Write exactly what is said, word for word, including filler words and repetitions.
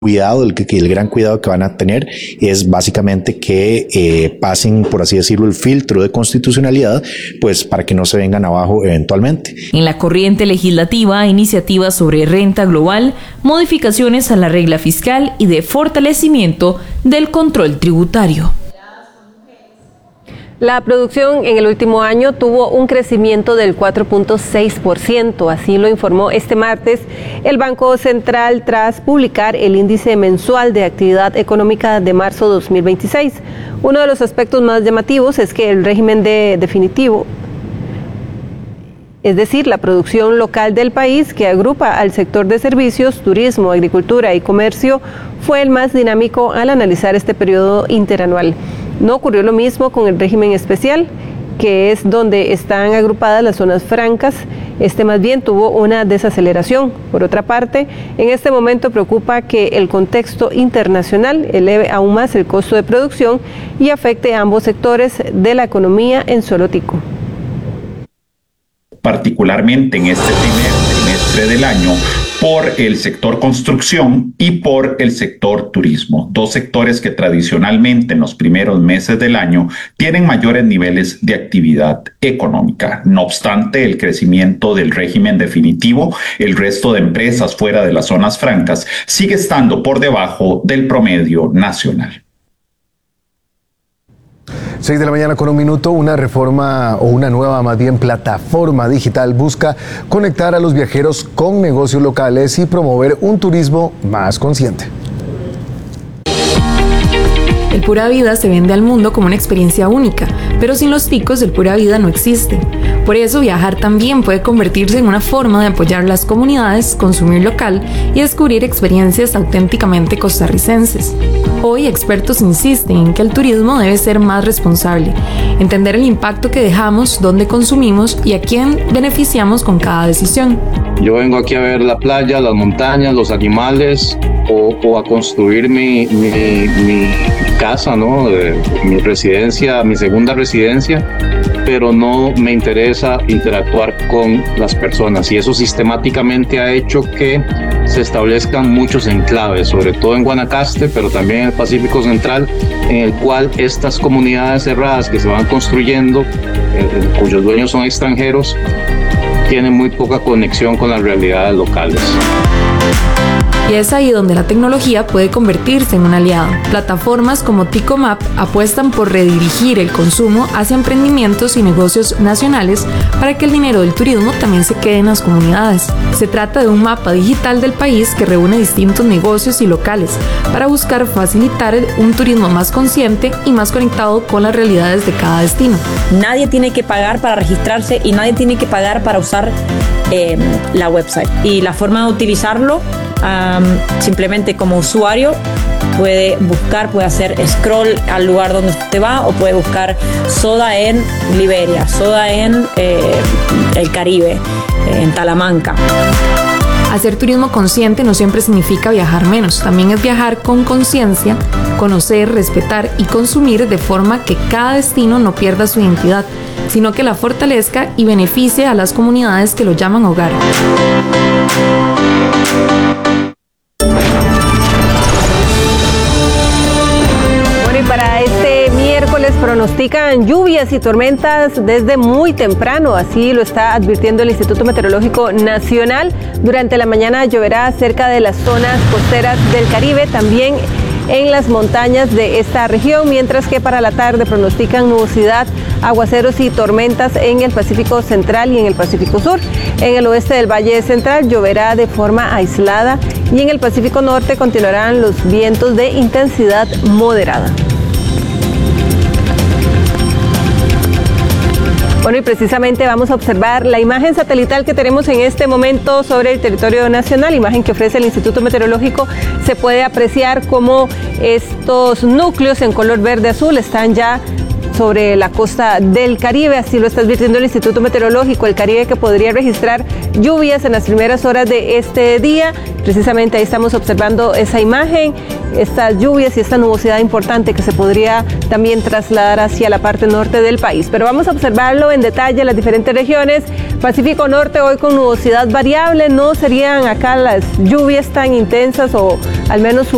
cuidado, el, el gran cuidado que van a tener es básicamente que eh, pasen, por así decirlo, el filtro de constitucionalidad, pues para que no se vengan abajo eventualmente. En la corriente legislativa, iniciativas sobre renta global, modificaciones a la regla fiscal y de fortalecimiento del control tributario. La producción en el último año tuvo un crecimiento del cuatro punto seis por ciento, así lo informó este martes el Banco Central tras publicar el índice mensual de actividad económica de marzo dos mil veintiséis. Uno de los aspectos más llamativos es que el régimen de definitivo, es decir, la producción local del país, que agrupa al sector de servicios, turismo, agricultura y comercio, fue el más dinámico al analizar este periodo interanual. No ocurrió lo mismo con el régimen especial, que es donde están agrupadas las zonas francas. Este más bien tuvo una desaceleración. Por otra parte, en este momento preocupa que el contexto internacional eleve aún más el costo de producción y afecte a ambos sectores de la economía en solo tico. Particularmente en este primer trimestre del año, por el sector construcción y por el sector turismo, dos sectores que tradicionalmente en los primeros meses del año tienen mayores niveles de actividad económica. No obstante el crecimiento del régimen definitivo, el resto de empresas fuera de las zonas francas sigue estando por debajo del promedio nacional. seis de la mañana con un minuto. Una reforma o una nueva, más bien, plataforma digital busca conectar a los viajeros con negocios locales y promover un turismo más consciente. El Pura Vida se vende al mundo como una experiencia única, pero sin los ticos el Pura Vida no existe. Por eso viajar también puede convertirse en una forma de apoyar las comunidades, consumir local y descubrir experiencias auténticamente costarricenses. Hoy expertos insisten en que el turismo debe ser más responsable, entender el impacto que dejamos, dónde consumimos y a quién beneficiamos con cada decisión. Yo vengo aquí a ver la playa, las montañas, los animales o, o a construir mi, mi, mi casa, ¿no? Eh, mi residencia, mi segunda residencia, pero no me interesa interactuar con las personas y eso sistemáticamente ha hecho que se establezcan muchos enclaves, sobre todo en Guanacaste, pero también en el Pacífico Central, en el cual estas comunidades cerradas que se van construyendo, eh, cuyos dueños son extranjeros, tienen muy poca conexión con las realidades locales. Y es ahí donde la tecnología puede convertirse en un aliado. Plataformas como Ticomap apuestan por redirigir el consumo hacia emprendimientos y negocios nacionales para que el dinero del turismo también se quede en las comunidades. Se trata de un mapa digital del país que reúne distintos negocios y locales para buscar facilitar un turismo más consciente y más conectado con las realidades de cada destino. Nadie tiene que pagar para registrarse y nadie tiene que pagar para usar eh, la website. Y la forma de utilizarlo, Um, simplemente como usuario puede buscar, puede hacer scroll al lugar donde usted va o puede buscar soda en Liberia, soda en eh, el Caribe, en Talamanca. Hacer turismo consciente no siempre significa viajar menos, también es viajar con conciencia, conocer, respetar y consumir de forma que cada destino no pierda su identidad, sino que la fortalezca y beneficie a las comunidades que lo llaman hogar. Para este miércoles pronostican lluvias y tormentas desde muy temprano, así lo está advirtiendo el Instituto Meteorológico Nacional. Durante la mañana lloverá cerca de las zonas costeras del Caribe, también en las montañas de esta región, mientras que para la tarde pronostican nubosidad, aguaceros y tormentas en el Pacífico Central y en el Pacífico Sur. En el oeste del Valle Central lloverá de forma aislada y en el Pacífico Norte continuarán los vientos de intensidad moderada. Bueno, y precisamente vamos a observar la imagen satelital que tenemos en este momento sobre el territorio nacional, imagen que ofrece el Instituto Meteorológico. Se puede apreciar cómo estos núcleos en color verde-azul están ya sobre la costa del Caribe, así lo está advirtiendo el Instituto Meteorológico, el Caribe que podría registrar lluvias en las primeras horas de este día. Precisamente ahí estamos observando esa imagen, estas lluvias y esta nubosidad importante que se podría también trasladar hacia la parte norte del país. Pero vamos a observarlo en detalle en las diferentes regiones. Pacífico Norte hoy con nubosidad variable, no serían acá las lluvias tan intensas o al menos su